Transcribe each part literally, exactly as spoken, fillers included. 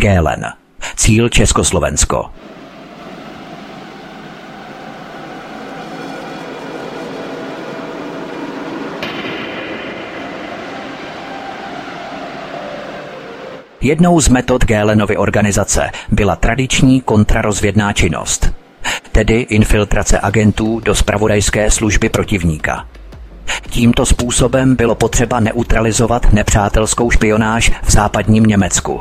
Gélen. Cíl Československo. Jednou z metod Gélenovy organizace byla tradiční kontrarozvědná činnost, tedy infiltrace agentů do zpravodajské služby protivníka. Tímto způsobem bylo potřeba neutralizovat nepřátelskou špionáž v západním Německu.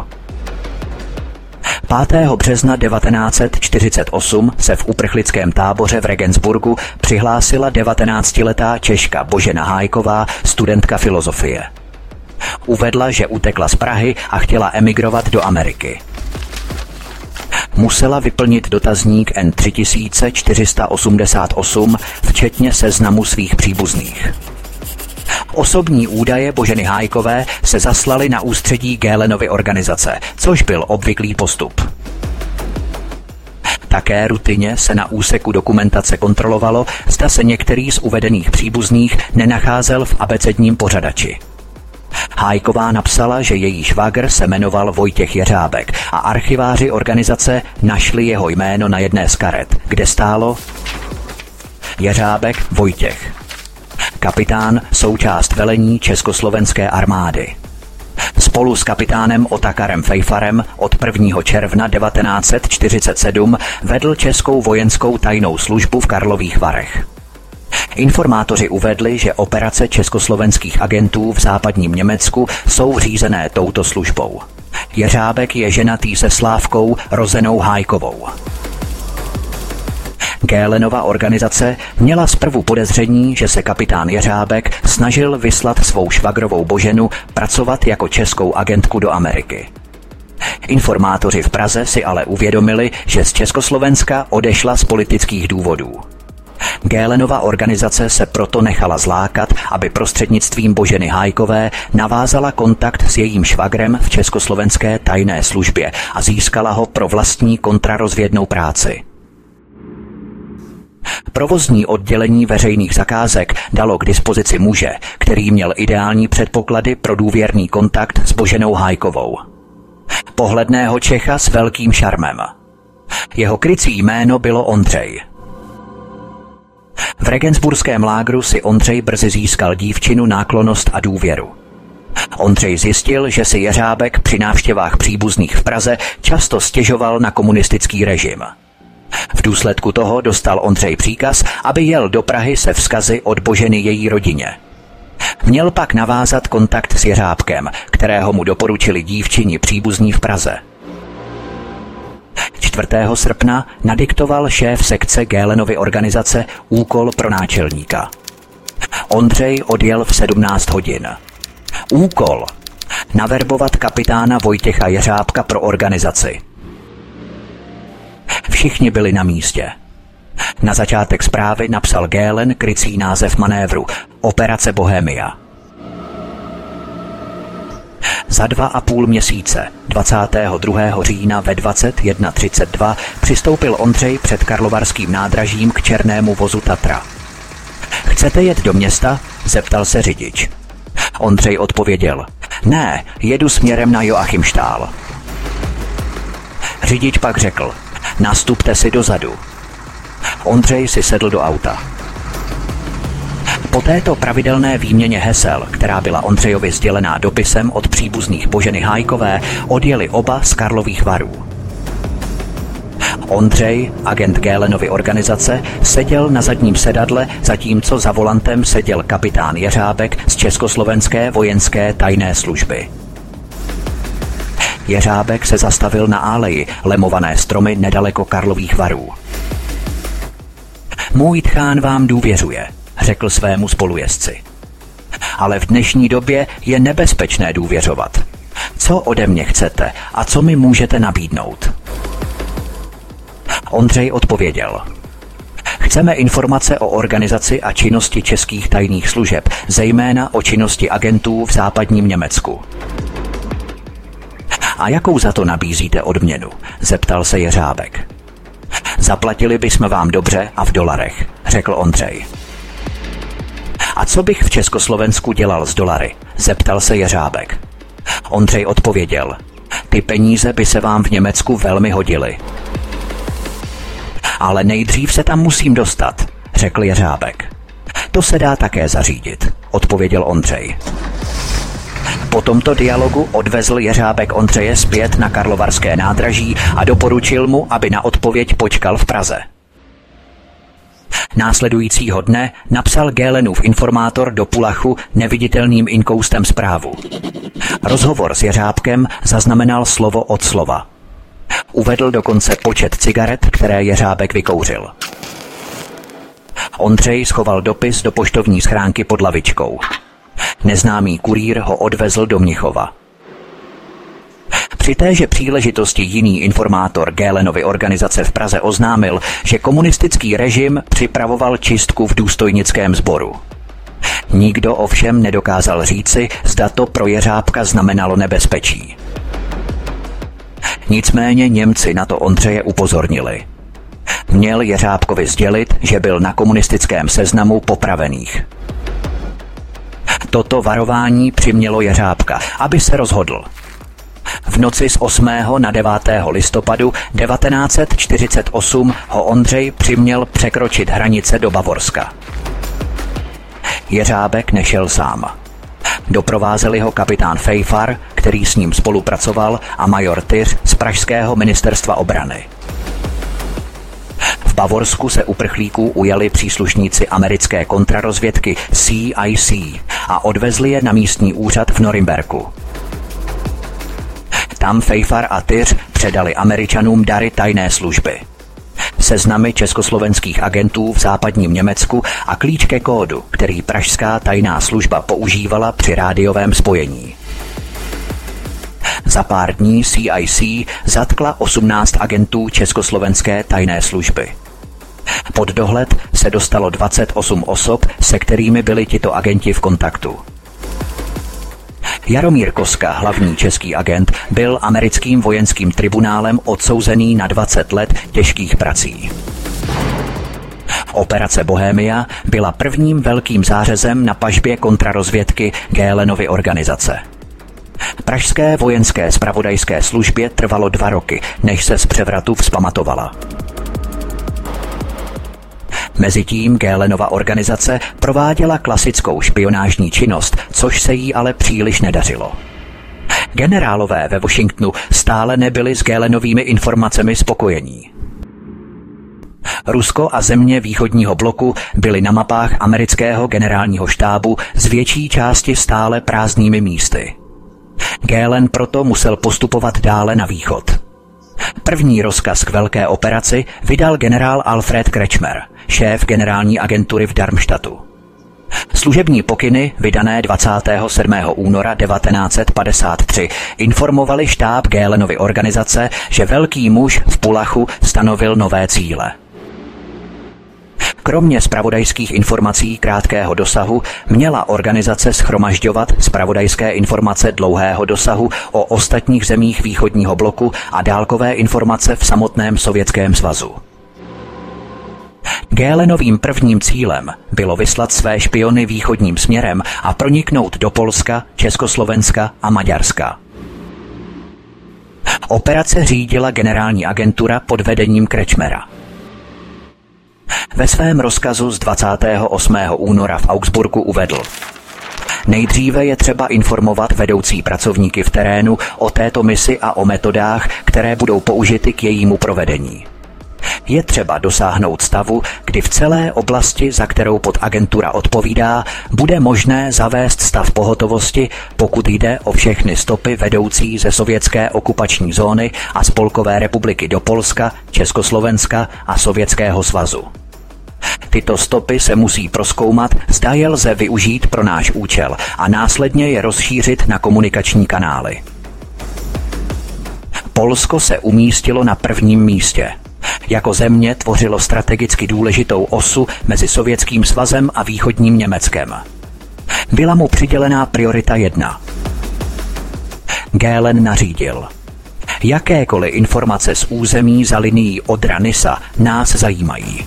pátého března devatenáct set čtyřicet osm se v uprchlickém táboře v Regensburgu přihlásila devatenáctiletá Češka Božena Hájková, studentka filozofie. Uvedla, že utekla z Prahy a chtěla emigrovat do Ameriky. Musela vyplnit dotazník N tři tisíce čtyři sta osmdesát osm, včetně seznamu svých příbuzných. Osobní údaje Boženy Hájkové se zaslaly na ústředí Gélenovy organizace, což byl obvyklý postup. Také rutině se na úseku dokumentace kontrolovalo, zda se některý z uvedených příbuzných nenacházel v abecedním pořadači. Hájková napsala, že její švagr se jmenoval Vojtěch Jeřábek a archiváři organizace našli jeho jméno na jedné z karet, kde stálo Jeřábek Vojtěch. Kapitán, součást velení Československé armády. Spolu s kapitánem Otakarem Fejfarem od prvního června devatenáct set čtyřicet sedm vedl českou vojenskou tajnou službu v Karlových Varech. Informátoři uvedli, že operace československých agentů v západním Německu jsou řízené touto službou. Jeřábek je ženatý se Slávkou rozenou Hájkovou. Gélenova organizace měla zprvu podezření, že se kapitán Jeřábek snažil vyslat svou švagrovou Boženu pracovat jako českou agentku do Ameriky. Informátoři v Praze si ale uvědomili, že z Československa odešla z politických důvodů. Gélenova organizace se proto nechala zlákat, aby prostřednictvím Boženy Hájkové navázala kontakt s jejím švagrem v československé tajné službě a získala ho pro vlastní kontrarozvědnou práci. Provozní oddělení veřejných zakázek dalo k dispozici muže, který měl ideální předpoklady pro důvěrný kontakt s Boženou Hájkovou. Pohledného Čecha s velkým šarmem. Jeho krycí jméno bylo Ondřej. V regensburském lágru si Ondřej brzy získal dívčinu náklonnost a důvěru. Ondřej zjistil, že si Jeřábek při návštěvách příbuzných v Praze často stěžoval na komunistický režim. V důsledku toho dostal Ondřej příkaz, aby jel do Prahy se vzkazy od Boženy její rodině. Měl pak navázat kontakt s Jeřábkem, kterého mu doporučili dívčini příbuzní v Praze. čtvrtého srpna nadiktoval šéf sekce Gélenovy organizace úkol pro náčelníka. Ondřej odjel v sedmnáct hodin. Úkol: naverbovat kapitána Vojtěcha Jeřábka pro organizaci. Všichni byli na místě. Na začátek zprávy napsal Gélen krycí název manévru Operace Bohemia. Za dva a půl měsíce, dvacátého druhého října ve dvacet jedna třicet dva, přistoupil Ondřej před karlovarským nádražím k černému vozu Tatra. Chcete jet do města? Zeptal se řidič. Ondřej odpověděl: Ne, jedu směrem na Joachimštál. Řidič pak řekl: Nastupte si dozadu. Ondřej si sedl do auta. Po této pravidelné výměně hesel, která byla Ondřejovi sdělená dopisem od příbuzných Boženy Hájkové, odjeli oba z Karlových Varů. Ondřej, agent Gélenovy organizace, seděl na zadním sedadle, zatímco za volantem seděl kapitán Jeřábek z Československé vojenské tajné služby. Jeřábek se zastavil na áleji, lemované stromy nedaleko Karlových Varů. Můj tchán vám důvěřuje, řekl svému spolujezdci. Ale v dnešní době je nebezpečné důvěřovat. Co ode mě chcete a co mi můžete nabídnout? Ondřej odpověděl: Chceme informace o organizaci a činnosti českých tajných služeb, zejména o činnosti agentů v západním Německu. A jakou za to nabízíte odměnu? Zeptal se Jeřábek. Zaplatili bychom vám dobře a v dolarech, řekl Ondřej. A co bych v Československu dělal s dolary? Zeptal se Jeřábek. Ondřej odpověděl: Ty peníze by se vám v Německu velmi hodily. Ale nejdřív se tam musím dostat, řekl Jeřábek. To se dá také zařídit, odpověděl Ondřej. Po tomto dialogu odvezl Jeřábek Ondřeje zpět na karlovarské nádraží a doporučil mu, aby na odpověď počkal v Praze. Následujícího dne napsal Gélenův informátor do Pulachu neviditelným inkoustem zprávu. Rozhovor s Jeřábkem zaznamenal slovo od slova. Uvedl dokonce počet cigaret, které Jeřábek vykouřil. Ondřej schoval dopis do poštovní schránky pod lavičkou. Neznámý kurýr ho odvezl do Mnichova. Při téže příležitosti jiný informátor Gélenovy organizace v Praze oznámil, že komunistický režim připravoval čistku v důstojnickém sboru. Nikdo ovšem nedokázal říci, zda to pro Jeřábka znamenalo nebezpečí. Nicméně Němci na to Ondřeje upozornili. Měl Jeřábkovi sdělit, že byl na komunistickém seznamu popravených. Toto varování přimělo Jeřábka, aby se rozhodl. V noci z osmého na devátého listopadu devatenáct set čtyřicet osm ho Ondřej přiměl překročit hranice do Bavorska. Jeřábek nešel sám. Doprovázeli ho kapitán Fejfar, který s ním spolupracoval, a major Tyř z pražského ministerstva obrany. V Bavorsku se uprchlíků ujali příslušníci americké kontrarozvědky C I C a odvezli je na místní úřad v Norimberku. Tam Fejfar a Tyř předali Američanům dary tajné služby. Seznamy československých agentů v západním Německu a klíč ke kódu, který pražská tajná služba používala při rádiovém spojení. Za pár dní C I C zatkla osmnáct agentů československé tajné služby. Pod dohled se dostalo dvacet osm osob, se kterými byli tito agenti v kontaktu. Jaromír Koska, hlavní český agent, byl americkým vojenským tribunálem odsouzený na dvacet let těžkých prací. Operace Bohemia byla prvním velkým zářezem na pažbě kontrarozvědky Gélenovy organizace. Pražské vojenské zpravodajské službě trvalo dva roky, než se z převratu vzpamatovala. Mezitím Gélenova organizace prováděla klasickou špionážní činnost, což se jí ale příliš nedařilo. Generálové ve Washingtonu stále nebyli s Gélenovými informacemi spokojení. Rusko a země východního bloku byly na mapách amerického generálního štábu z větší části stále prázdnými místy. Gélen proto musel postupovat dále na východ. První rozkaz k velké operaci vydal generál Alfred Kretschmer, šéf generální agentury v Darmstadtu. Služební pokyny, vydané dvacátého sedmého února devatenáct set padesát tři, informovali štáb Gélenovy organizace, že velký muž v Pulachu stanovil nové cíle. Kromě zpravodajských informací krátkého dosahu měla organizace shromažďovat zpravodajské informace dlouhého dosahu o ostatních zemích východního bloku a dálkové informace v samotném Sovětském svazu. Gélenovým prvním cílem bylo vyslat své špiony východním směrem a proniknout do Polska, Československa a Maďarska. Operace řídila generální agentura pod vedením Kretschmera. Ve svém rozkazu z dvacátého osmého února v Augsburgu uvedl: Nejdříve je třeba informovat vedoucí pracovníky v terénu o této misi a o metodách, které budou použity k jejímu provedení. Je třeba dosáhnout stavu, kdy v celé oblasti, za kterou podagentura odpovídá, bude možné zavést stav pohotovosti, pokud jde o všechny stopy vedoucí ze sovětské okupační zóny a Spolkové republiky do Polska, Československa a Sovětského svazu. Tyto stopy se musí prozkoumat, zda je lze využít pro náš účel a následně je rozšířit na komunikační kanály. Polsko se umístilo na prvním místě. Jako země tvořilo strategicky důležitou osu mezi Sovětským svazem a východním Německem. Byla mu přidělená priorita jedna. Gélen nařídil: jakékoliv informace z území za linií Odra-Nysa nás zajímají.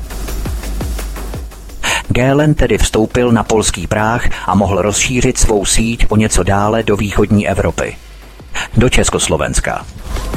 Gélen tedy vstoupil na polský práh a mohl rozšířit svou síť o něco dále do východní Evropy. Do Československa.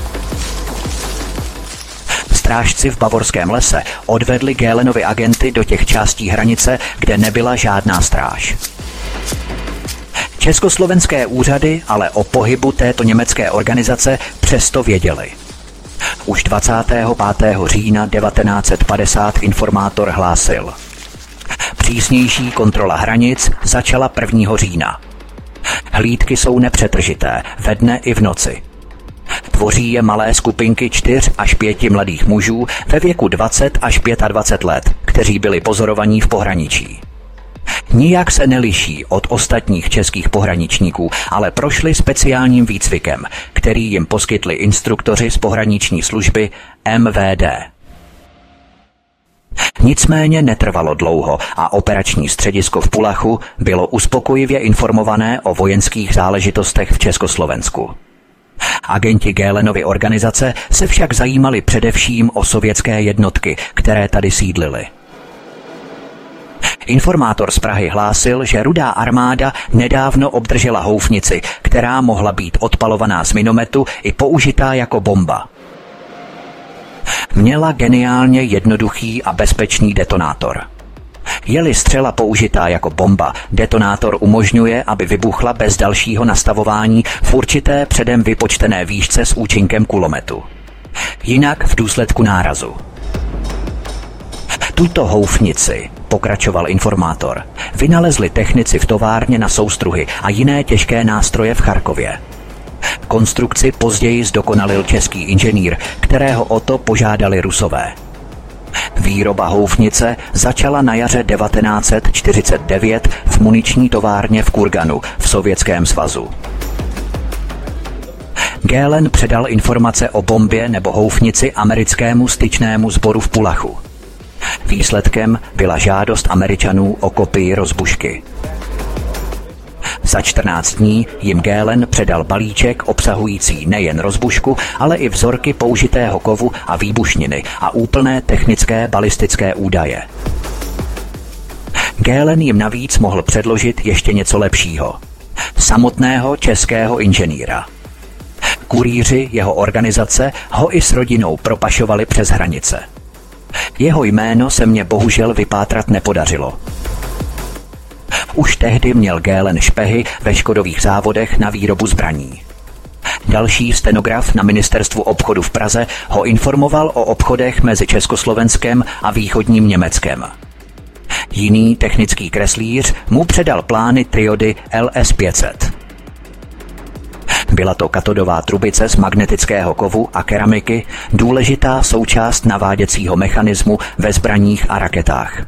Strážci v Bavorském lese odvedli Göhlenovy agenty do těch částí hranice, kde nebyla žádná stráž. Československé úřady ale o pohybu této německé organizace přesto věděli. Už dvacátého pátého října devatenáct set padesát informátor hlásil: přísnější kontrola hranic začala prvního října. Hlídky jsou nepřetržité, ve dne i v noci. Tvoří je malé skupinky čtyř až pěti mladých mužů ve věku dvacet až dvacet pět let, kteří byli pozorovaní v pohraničí. Nijak se neliší od ostatních českých pohraničníků, ale prošli speciálním výcvikem, který jim poskytli instruktoři z pohraniční služby M V D. Nicméně netrvalo dlouho a operační středisko v Pullachu bylo uspokojivě informované o vojenských záležitostech v Československu. Agenti Göhlenovy organizace se však zajímali především o sovětské jednotky, které tady sídlily. Informátor z Prahy hlásil, že Rudá armáda nedávno obdržela houfnici, která mohla být odpalovaná z minometu i použitá jako bomba. Měla geniálně jednoduchý a bezpečný detonátor. Je-li střela použitá jako bomba, detonátor umožňuje, aby vybuchla bez dalšího nastavování v určité předem vypočtené výšce s účinkem kulometu. Jinak v důsledku nárazu. Tuto houfnici, pokračoval informátor, vynalezli technici v továrně na soustruhy a jiné těžké nástroje v Charkově. Konstrukci později zdokonalil český inženýr, kterého o to požádali Rusové. Výroba houfnice začala na jaře devatenáct set čtyřicet devět v muniční továrně v Kurganu v Sovětském svazu. Göhlen předal informace o bombě nebo houfnici americkému styčnému sboru v Pullachu. Výsledkem byla žádost Američanů o kopii rozbušky. Za čtrnáct dní jim Göhlen předal balíček obsahující nejen rozbušku, ale i vzorky použitého kovu a výbušniny a úplné technické balistické údaje. Göhlen jim navíc mohl předložit ještě něco lepšího. Samotného českého inženýra. Kurýři jeho organizace ho i s rodinou propašovali přes hranice. Jeho jméno se mně bohužel vypátrat nepodařilo. Už tehdy měl Göhlen špehy ve Škodových závodech na výrobu zbraní. Další stenograf na ministerstvu obchodu v Praze ho informoval o obchodech mezi Československem a východním Německem. Jiný technický kreslíř mu předal plány triody L S pět set. Byla to katodová trubice z magnetického kovu a keramiky, důležitá součást naváděcího mechanismu ve zbraních a raketách.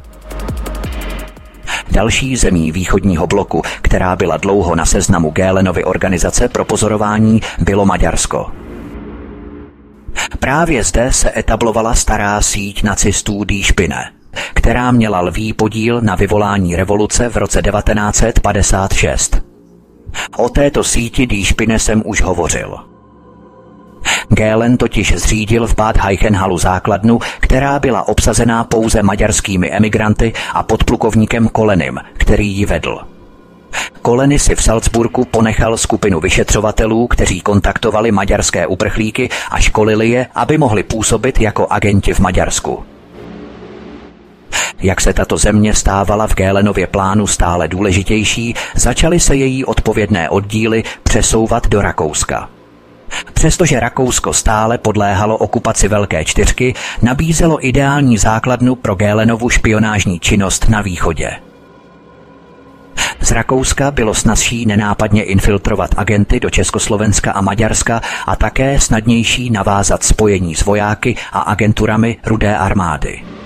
Další zemí východního bloku, která byla dlouho na seznamu Göhlenovy organizace pro pozorování, bylo Maďarsko. Právě zde se etablovala stará síť nacistů Die Spinne, která měla lví podíl na vyvolání revoluce v roce devatenáct set padesát šest. O této síti Die Spinne jsem už hovořil. Göhlen totiž zřídil v Bad Reichenhallu základnu, která byla obsazená pouze maďarskými emigranty a podplukovníkem Kolenym, který ji vedl. Koleny si v Salzburgu ponechal skupinu vyšetřovatelů, kteří kontaktovali maďarské uprchlíky a školili je, aby mohli působit jako agenti v Maďarsku. Jak se tato země stávala v Göhlenově plánu stále důležitější, začaly se její odpovědné oddíly přesouvat do Rakouska. Přestože Rakousko stále podléhalo okupaci Velké čtyřky, nabízelo ideální základnu pro Göhlenovu špionážní činnost na východě. Z Rakouska bylo snazší nenápadně infiltrovat agenty do Československa a Maďarska a také snadnější navázat spojení s vojáky a agenturami Rudé armády.